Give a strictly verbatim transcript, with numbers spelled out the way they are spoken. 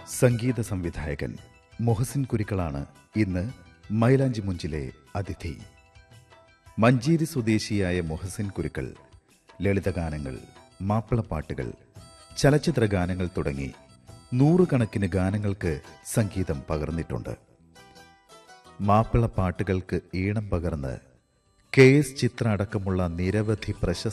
സംഗീത സംവിധായകൻ മൊഹസിൻ കുരിക്കളാണ് ഇന്ന് മൈലാഞ്ചി മുഞ്ചിലെ അതിഥി. മഞ്ചേരി സ്വദേശിയായ മൊഹസിൻ കുരിക്കൾ ലളിതഗാനങ്ങൾ, മാപ്പിളപ്പാട്ടുകൾ, ചലച്ചിത്ര ഗാനങ്ങൾ തുടങ്ങി നൂറുകണക്കിന് ഗാനങ്ങൾക്ക് സംഗീതം പകർന്നിട്ടുണ്ട്. മാപ്പിളപ്പാട്ടുകൾക്ക് ഈണം പകർന്ന് കെ എസ് ചിത്ര അടക്കമുള്ള നിരവധി പ്രശസ്ത